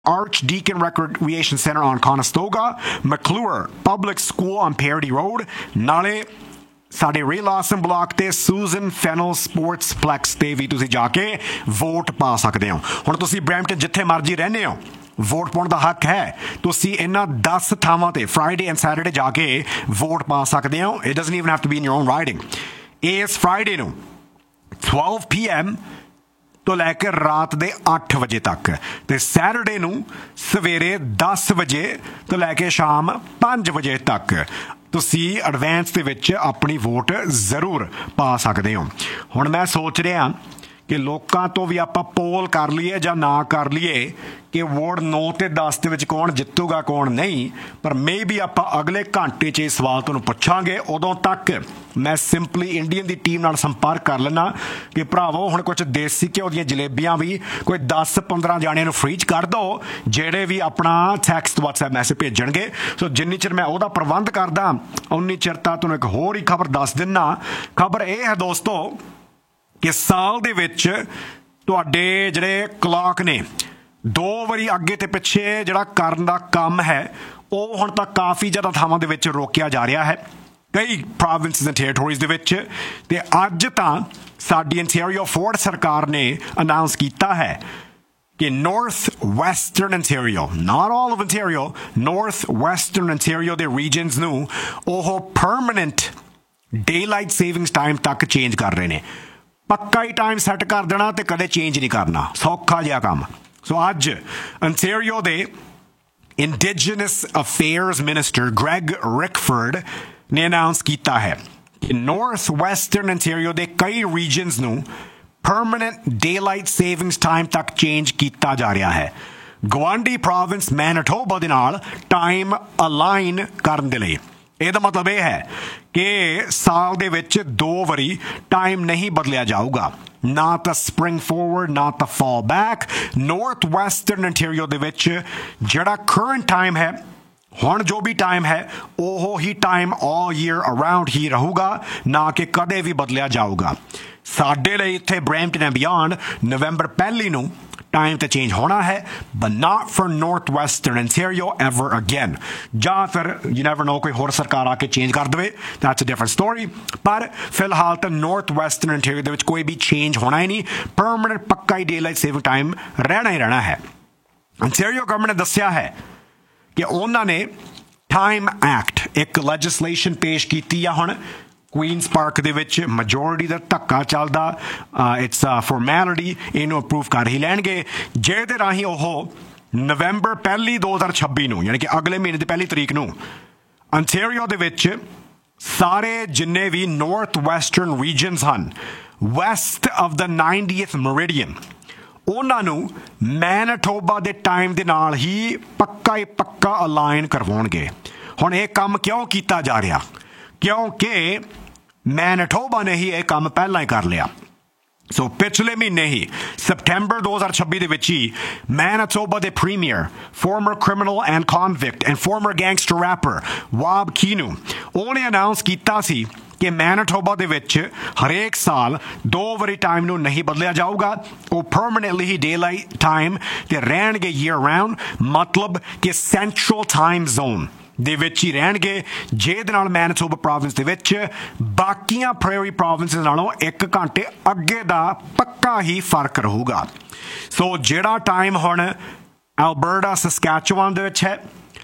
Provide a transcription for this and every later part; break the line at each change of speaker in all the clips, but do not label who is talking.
Archdeacon Recreation Center on Conestoga, McClure Public School on Parody Road, ਨਾਲੇ ਸਾਡੇ ਰੇ ਲਾਸਨ block ਤੇ ਸੂਜ਼ਨ ਫੈਨਲ ਸਪੋਰਟਸ ਪਲੈਕਸ ਤੇ ਵੀ ਤੁਸੀਂ ਜਾ ਕੇ ਵੋਟ ਪਾ ਸਕਦੇ ਹੋ। ਹੁਣ ਤੁਸੀਂ ਬਰੈਂਪਟਨ ਜਿੱਥੇ ਮਰਜ਼ੀ ਰਹਿੰਦੇ ਹੋ, ਵੋਟ ਪਾਉਣ ਦਾ ਹੱਕ ਹੈ। ਤੁਸੀਂ ਇਹਨਾਂ 10 ਥਾਵਾਂ ਤੇ ਫਰਾਈਡੇ ਐਂਡ ਸੈਟਰਡੇ ਜਾ ਕੇ ਵੋਟ ਪਾ ਸਕਦੇ ਹੋ। It doesn't even have to be in your own riding. ਇਸ ਫਰਾਈਡੇ ਨੂੰ 12 PM ਤੋਂ ਲੈ ਕੇ ਰਾਤ ਦੇ 8 ਵਜੇ ਤੱਕ, ਤੇ ਸੈਟਰਡੇ ਨੂੰ ਸਵੇਰੇ 10 ਵਜੇ ਤੋਂ ਲੈ ਕੇ ਸ਼ਾਮ 5 ਵਜੇ ਤੱਕ ਤੁਸੀਂ ਐਡਵਾਂਸ ਦੇ ਵਿੱਚ ਆਪਣੀ ਵੋਟ ਜ਼ਰੂਰ ਪਾ ਸਕਦੇ ਹੋ। ਹੁਣ ਮੈਂ ਸੋਚ ਰਿਹਾ ਕਿ ਲੋਕਾਂ ਤੋਂ ਵੀ ਆਪਾਂ ਪੋਲ ਕਰ ਲਈਏ ਜਾਂ ਨਾ ਕਰ ਲਈਏ ਕਿ ਵਾਰਡ 9 ਤੇ 10 ਦੇ ਵਿੱਚ ਕੌਣ ਜਿੱਤੂਗਾ ਕੌਣ ਨਹੀਂ, ਪਰ ਮੇਬੀ ਆਪਾਂ ਅਗਲੇ ਘੰਟੇ 'ਚ ਇਹ ਸਵਾਲ ਤੁਹਾਨੂੰ ਪੁੱਛਾਂਗੇ। ਉਦੋਂ ਤੱਕ ਮੈਂ ਸਿੰਪਲੀ ਇੰਡੀਅਨ ਦੀ ਟੀਮ ਨਾਲ ਸੰਪਰਕ ਕਰ ਲੈਣਾ ਕਿ ਭਰਾਵੋ ਹੁਣ ਕੁਝ ਦੇਸੀ ਘਿਓ ਦੀਆਂ ਜਲੇਬੀਆਂ ਵੀ ਕੋਈ 10-15 ਜਾਣਿਆਂ ਨੂੰ ਫ੍ਰੀ 'ਚ ਕਰ ਦਿਓ ਜਿਹੜੇ ਵੀ ਆਪਣਾ ਟੈਕਸਟ WhatsApp ਮੈਸੇਜ ਭੇਜਣਗੇ। ਸੋ ਜਿੰਨੀ ਚਿਰ ਮੈਂ ਉਹਦਾ ਪ੍ਰਬੰਧ ਕਰਦਾ ਉਨੀ ਚਿਰ ਤਾਂ ਤੁਹਾਨੂੰ ਇੱਕ ਹੋਰ ਹੀ ਖਬਰ ਦੱਸ ਦਿੰਦਾ। ਖਬਰ ਇਹ ਹੈ ਦੋਸਤੋ ਕਿ ਸਾਲ ਦੇ ਵਿੱਚ ਤੁਹਾਡੇ ਜਿਹੜੇ ਕਲਾਕ ਨੇ 2 ਵਾਰੀ ਅੱਗੇ ਤੇ ਪਿੱਛੇ ਜਿਹੜਾ ਕਰਨ ਦਾ ਕੰਮ ਹੈ ਉਹ ਹੁਣ ਤੱਕ ਕਾਫੀ ਜ਼ਿਆਦਾ ਥਾਵਾਂ ਦੇ ਵਿੱਚ ਰੋਕਿਆ ਜਾ ਰਿਹਾ ਹੈ, ਕਈ ਪ੍ਰੋਵਿੰਸਿਸ ਐਂਡ ਟੈਰੀਟੋਰੀਜ਼ ਦੇ ਵਿੱਚ। ਤੇ ਅੱਜ ਤਾਂ ਸਾਡੀ ਇੰਟੀਰੀਅਰ ਫੋਰਡ ਸਰਕਾਰ ਨੇ ਅਨਾਉਂਸ ਕੀਤਾ ਹੈ ਕਿ north western interior, not all of interior, north western interior ਦੇ ਰੀਜਨਸ ਨੂੰ ਉਹ ਪਰਮਾਨੈਂਟ ਡੇਲਾਈਟ ਸੇਵਿੰਗਸ ਟਾਈਮ ਤੱਕ ਚੇਂਜ ਕਰ ਰਹੇ ਨੇ। ਪੱਕਾ ਹੀ ਟਾਈਮ ਸੈੱਟ ਕਰ ਦੇਣਾ ਤੇ ਕਦੇ ਚੇਂਜ ਨਹੀਂ ਕਰਨਾ, ਸੌਖਾ ਜਿਹਾ ਕੰਮ। ਸੋ ਅੱਜ ਅੰਟੈਰੀਓ ਦੇ ਇੰਡੀਜਨਸ ਅਫੇਅਰਸ ਮਿਨਿਸਟਰ ਗ੍ਰੈਗ ਰਿਕਫੋਰਡ ਨੇ ਅਨਾਉਂਸ ਕੀਤਾ ਹੈ ਕਿ ਨਾਰਥ ਵੈਸਟਰਨ ਅੰਟੈਰੀਓ ਦੇ ਕਈ ਰੀਜਨਸ ਨੂੰ ਪਰਮਾਨੈਂਟ ਡੇਲਾਈਟ ਸੇਵਿੰਗਸ ਟਾਈਮ ਤੱਕ ਚੇਂਜ ਕੀਤਾ ਜਾ ਰਿਹਾ ਹੈ, ਗਵਾਂਢੀ ਪ੍ਰੋਵਿੰਸ ਮੈਨੀਟੋਬਾ ਦੇ ਨਾਲ ਟਾਈਮ ਅਲਾਈਨ ਕਰਨ ਦੇ ਲਈ। ਇਹਦਾ ਮਤਲਬ ਇਹ ਹੈ ਕਿ ਸਾਲ ਦੇ ਵਿੱਚ 2 ਵਾਰੀ ਟਾਈਮ ਨਹੀਂ ਬਦਲਿਆ ਜਾਊਗਾ, ਨਾ ਤਾਂ ਸਪਰਿੰਗ ਫੋਰਵਰਡ ਨਾ ਤਾਂ fall back. North western Ontario ਦੇ ਵਿੱਚ ਜਿਹੜਾ ਕਰੰਟ ਟਾਈਮ ਹੈ, ਹੁਣ ਜੋ ਵੀ ਟਾਈਮ ਹੈ ਉਹ ਹੀ ਟਾਈਮ ਆਲ ਈਅਰ ਅਰਾਊਂਡ ਹੀ ਰਹੂਗਾ, ਨਾ ਕਿ ਕਦੇ ਵੀ ਬਦਲਿਆ ਜਾਊਗਾ। ਸਾਡੇ ਲਈ ਇੱਥੇ ਬਰੈਂਪਟਨ ਐਂਡ ਬਿਯੋਂਡ ਨਵੰਬਰ 1 ਨੂੰ ਟਾਈਮ ਤੇ ਚੇਂਜ ਹੋਣਾ ਹੈ, but not for north western Ontario ever again। ਜਾਂ ਫਿਰ you never know ਕੋਈ ਹੋਰ ਸਰਕਾਰ ਆ ਕੇ ਚੇਂਜ ਕਰ ਦੇਵੇ, that's a different story। ਪਰ ਫਿਲਹਾਲ ਤਾਂ ਨਾਰਥ ਵੈਸਟਰਨ Ontario ਦੇ ਵਿੱਚ ਕੋਈ ਵੀ ਚੇਂਜ ਹੋਣਾ ਹੀ ਨਹੀਂ, ਪਰਮਾਨੈਂਟ ਪੱਕਾ ਹੀ ਡੇਲਾਈਟ ਸੇਵਿੰਗ ਟਾਈਮ ਰਹਿਣਾ ਹੀ ਰਹਿਣਾ ਹੈ। Ontario ਗਵਰਨਮੈਂਟ ਨੇ ਦੱਸਿਆ ਹੈ ਕਿ ਉਹਨਾਂ ਨੇ ਟਾਈਮ ਐਕਟ ਇੱਕ ਲੈਜਿਸਲੇਸ਼ਨ ਪੇਸ਼ ਕੀਤੀ ਆ। ਹੁਣ ਕੁਈਨਸ ਪਾਰਕ ਦੇ ਵਿੱਚ ਮੈਜੋਰਿਟੀ ਦਾ ਧੱਕਾ ਚੱਲਦਾ, ਇਟਸ ਫਾਰਮੈਲਿਟੀ, ਇਹਨੂੰ ਅਪਰੂਵ ਕਰ ਹੀ ਲੈਣਗੇ, ਜਿਹਦੇ ਰਾਹੀਂ ਉਹ ਨਵੰਬਰ 1 2026 ਨੂੰ, ਯਾਨੀ ਕਿ ਅਗਲੇ ਮਹੀਨੇ ਦੀ 1 ਤਰੀਕ ਨੂੰ ਅੰਟੈਰੀਓ ਦੇ ਵਿੱਚ ਸਾਰੇ ਜਿੰਨੇ ਵੀ ਨਾਰਥ ਵੈਸਟਰਨ ਰੀਜਨਸ ਹਨ West of the 90th meridian, ਉਹਨਾਂ ਨੂੰ ਮੈਨੀਟੋਬਾ ਦੇ ਟਾਈਮ ਦੇ ਨਾਲ ਹੀ ਪੱਕਾ ਅਲਾਈਨ ਕਰਵਾਉਣਗੇ। ਹੁਣ ਇਹ ਕੰਮ ਕਿਉਂ ਕੀਤਾ ਜਾ ਰਿਹਾ? ਕਿਉਂਕਿ ਮੈਨੀਟੋਬਾ ਨੇ ਹੀ ਇਹ ਕੰਮ ਪਹਿਲਾਂ ਹੀ ਕਰ ਲਿਆ। ਸੋ ਪਿਛਲੇ ਮਹੀਨੇ ਹੀ ਸਪਟੈਂਬਰ 2026 ਦੇ ਵਿੱਚ ਹੀ ਮੈਨੀਟੋਬਾ ਦੇ premier, farmer criminal and convict and farmer gangster wrapper ਵਾਬ Keenu, ਉਹਨੇ ਅਨਾਉਂਸ ਕੀਤਾ ਸੀ ਕਿ ਮੈਨੀਟੋਬਾ ਦੇ ਵਿੱਚ ਹਰੇਕ ਸਾਲ 2 ਵਾਰੀ ਟਾਈਮ ਨੂੰ ਨਹੀਂ ਬਦਲਿਆ ਜਾਊਗਾ, ਉਹ ਪਰਮਾਨੈਂਟਲੀ ਹੀ ਡੇਲਾਈਟ ਟਾਈਮ ਤੇ ਰਹਿਣਗੇ ਈਅਰ ਰਾਊਂਡ। ਮਤਲਬ ਕਿ ਸੈਂਟਰਲ ਟਾਈਮ ਜ਼ੋਨ ਦੇ ਵਿੱਚ ਹੀ ਰਹਿਣਗੇ, ਜਿਹਦੇ ਨਾਲ ਮੈਨੀਟੋਬਾ ਪ੍ਰੋਵਿੰਸ ਦੇ ਵਿੱਚ ਬਾਕੀਆਂ ਪ੍ਰੇਰੀ ਪ੍ਰੋਵਿੰਸਿਸ ਨਾਲੋਂ 1 ਘੰਟੇ ਅੱਗੇ ਦਾ ਪੱਕਾ ਹੀ ਫਰਕ ਰਹੂਗਾ। ਸੋ ਜਿਹੜਾ ਟਾਈਮ ਹੁਣ ਐਲਬਰਟਾ ਸਸਕੈਚੁਆਨ ਦੇ ਵਿੱਚ ਹੈ,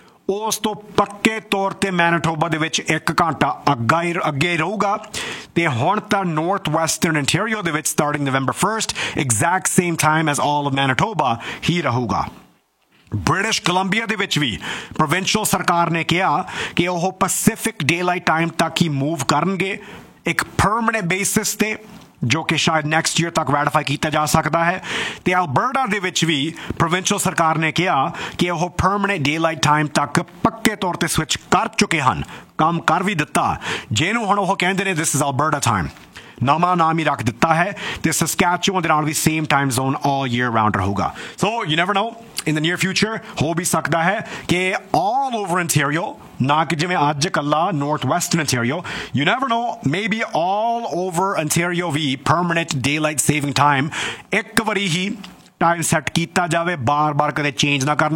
ਉਸ ਤੋਂ ਪੱਕੇ ਤੌਰ ਤੇ ਮੈਨੀਟੋਬਾ ਦੇ ਵਿੱਚ 1 ਘੰਟਾ ਅੱਗੇ ਰਹੂਗਾ। ਤੇ ਹੁਣ ਤਾਂ ਨਾਰਥ ਵੈਸਟਰਨ ਅੰਟੈਰੀਓ ਦੇ ਵਿੱਚ starting November 1 exact same time as all of Manitoba ਹੀ ਰਹੂਗਾ। ਬ੍ਰਿਟਿਸ਼ ਕੋਲੰਬੀਆ ਦੇ ਵਿੱਚ ਵੀ ਪ੍ਰੋਵਿੰਸ਼ੀਅਲ ਸਰਕਾਰ ਨੇ ਕਿਹਾ ਕਿ ਉਹ ਪੈਸੀਫਿਕ ਡੇਲਾਈਟ ਟਾਈਮ ਤੱਕ ਹੀ ਮੂਵ ਕਰਨਗੇ ਇੱਕ ਪਰਮਾਨੈਂਟ ਬੇਸਿਸ ਤੇ, ਜੋ ਕਿ ਸ਼ਾਇਦ ਨੈਕਸਟ ਈਅਰ ਤੱਕ ਰੈਟੀਫਾਈ ਕੀਤਾ ਜਾ ਸਕਦਾ ਹੈ। ਤੇ ਐਲਬਰਟਾ ਦੇ ਵਿੱਚ ਵੀ ਪ੍ਰੋਵਿੰਸ਼ੀਅਲ ਸਰਕਾਰ ਨੇ ਕਿਹਾ ਕਿ ਉਹ ਪਰਮਾਨੈਂਟ ਡੇਲਾਈਟ ਟਾਈਮ ਤੱਕ ਪੱਕੇ ਤੌਰ ਤੇ ਸਵਿਚ ਕਰ ਚੁੱਕੇ ਹਨ, ਕੰਮ ਕਰ ਵੀ ਦਿੱਤਾ, ਜਿਹਨੂੰ ਹੁਣ ਉਹ ਕਹਿੰਦੇ ਨੇ ਦਿਸ ਇਜ਼ ਐਲਬਰਟਾ ਟਾਈਮ, ਨਵਾਂ ਨਾਮ ਹੀ ਰੱਖ ਦਿੱਤਾ ਹੈ। ਤੇ ਸਸਕੈਚੁਅਨ ਦੇ ਨਾਲ ਵੀ ਸੇਮ ਟਾਈਮ ਜ਼ੋਨ ਆਲ ਈਅਰ ਰਾਊਂਡ ਰਹੂਗਾ। So you never know, in the near future ਹੋ ਵੀ ਸਕਦਾ ਹੈ ਕਿ all over Ontario, ਨਾ ਕਿ ਜਿਵੇਂ ਅੱਜ ਇਕੱਲਾ north western Ontario, you never know, maybe all over Ontario we permanent daylight saving time ਇੱਕ ਵਾਰੀ ਹੀ ਟਾਈਲ ਸੈੱਟ ਕੀਤਾ ਜਾਵੇ ਬਾਰ-ਬਾਰ ਕਦੇ ਚੇਂਜ ਨਾ ਕਰਨਾ